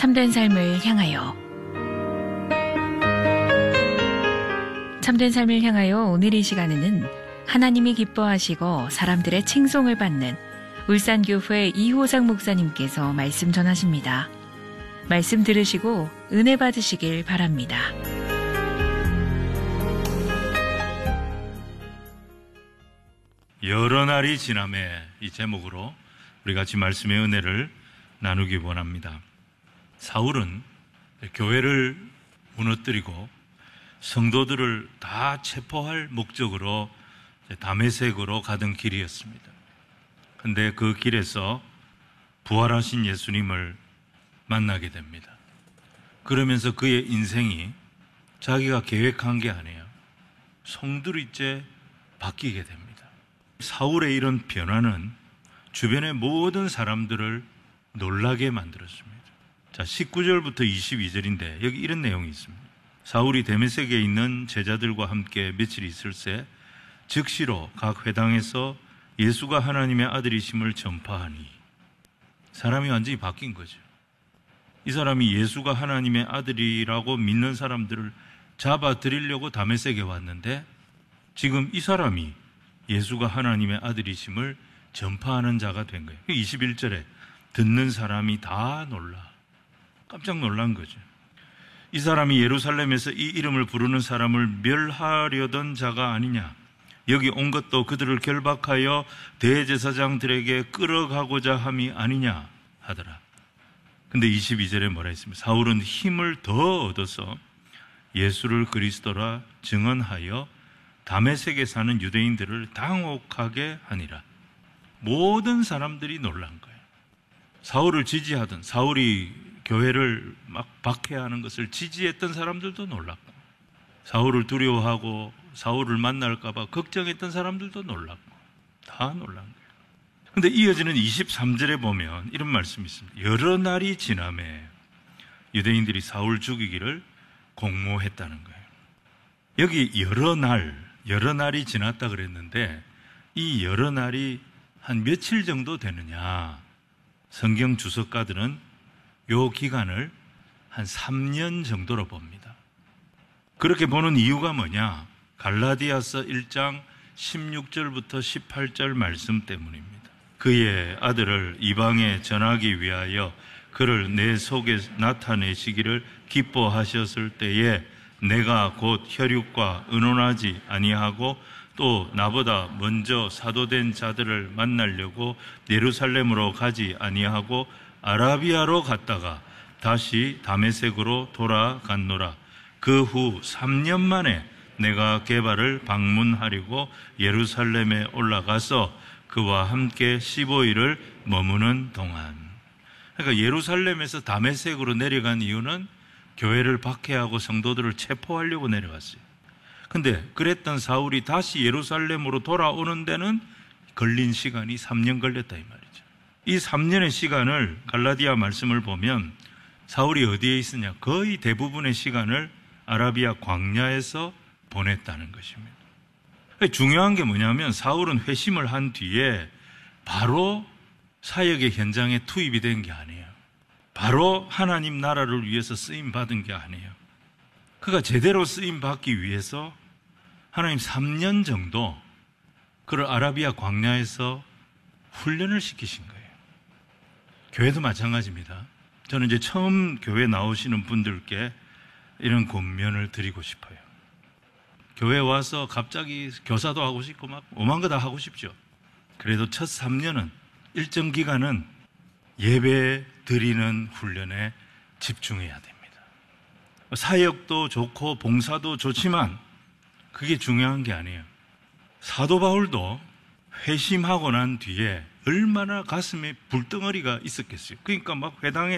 참된 삶을 향하여. 참된 삶을 향하여 오늘 이 시간에는 하나님이 기뻐하시고 사람들의 칭송을 받는 울산교회 이호상 목사님께서 말씀 전하십니다. 말씀 들으시고 은혜 받으시길 바랍니다. 여러 날이 지남에 이 제목으로 우리 같이 말씀의 은혜를 나누기 원합니다. 사울은 교회를 무너뜨리고 성도들을 다 체포할 목적으로 다메섹으로 가던 길이었습니다. 그런데 그 길에서 부활하신 예수님을 만나게 됩니다. 그러면서 그의 인생이 자기가 계획한 게 아니에요. 송두리째 바뀌게 됩니다. 사울의 이런 변화는 주변의 모든 사람들을 놀라게 만들었습니다. 자, 19절부터 22절인데 여기 이런 내용이 있습니다. 사울이 다메섹에 있는 제자들과 함께 며칠 있을새 즉시로 각 회당에서 예수가 하나님의 아들이심을 전파하니, 사람이 완전히 바뀐 거죠. 이 사람이 예수가 하나님의 아들이라고 믿는 사람들을 잡아들이려고 다메섹에 왔는데 지금 이 사람이 예수가 하나님의 아들이심을 전파하는 자가 된 거예요. 21절에 듣는 사람이 다 놀라. 깜짝 놀란 거죠. 이 사람이 예루살렘에서 이 이름을 부르는 사람을 멸하려던 자가 아니냐. 여기 온 것도 그들을 결박하여 대제사장들에게 끌어가고자 함이 아니냐 하더라. 근데 22절에 뭐라 했습니까? 사울은 힘을 더 얻어서 예수를 그리스도라 증언하여 다메섹에 사는 유대인들을 당혹하게 하니라. 모든 사람들이 놀란 거예요. 사울을 지지하던, 사울이 교회를 막 박해하는 것을 지지했던 사람들도 놀랐고, 사울을 두려워하고 사울을 만날까 봐 걱정했던 사람들도 놀랐고, 다 놀란 거예요. 근데 이어지는 23절에 보면 이런 말씀이 있습니다. 여러 날이 지남에 유대인들이 사울 죽이기를 공모했다는 거예요. 여기 여러 날이 지났다 그랬는데 이 여러 날이 한 며칠 정도 되느냐. 성경 주석가들은 요 기간을 한 3년 정도로 봅니다. 그렇게 보는 이유가 뭐냐? 갈라디아서 1장 16절부터 18절 말씀 때문입니다. 그의 아들을 이방에 전하기 위하여 그를 내 속에 나타내시기를 기뻐하셨을 때에 내가 곧 혈육과 의논하지 아니하고 또 나보다 먼저 사도된 자들을 만나려고 예루살렘으로 가지 아니하고 아라비아로 갔다가 다시 다메섹으로 돌아갔노라. 그 후 3년 만에 내가 게바를 방문하려고 예루살렘에 올라가서 그와 함께 15일을 머무는 동안. 그러니까 예루살렘에서 다메섹으로 내려간 이유는 교회를 박해하고 성도들을 체포하려고 내려갔어요. 근데 그랬던 사울이 다시 예루살렘으로 돌아오는 데는 걸린 시간이 3년 걸렸다 이 말이죠. 이 3년의 시간을 갈라디아 말씀을 보면 사울이 어디에 있으냐? 거의 대부분의 시간을 아라비아 광야에서 보냈다는 것입니다. 중요한 게 뭐냐면 사울은 회심을 한 뒤에 바로 사역의 현장에 투입이 된 게 아니에요. 바로 하나님 나라를 위해서 쓰임 받은 게 아니에요. 그가 제대로 쓰임 받기 위해서 하나님 3년 정도 그를 아라비아 광야에서 훈련을 시키신 거예요. 교회도 마찬가지입니다. 저는 이제 처음 교회 나오시는 분들께 이런 권면을 드리고 싶어요. 교회 와서 갑자기 교사도 하고 싶고 막 오만 거 다 하고 싶죠. 그래도 첫 3년은 일정 기간은 예배 드리는 훈련에 집중해야 됩니다. 사역도 좋고 봉사도 좋지만 그게 중요한 게 아니에요. 사도 바울도 회심하고 난 뒤에 얼마나 가슴에 불덩어리가 있었겠어요. 그러니까 막 회당에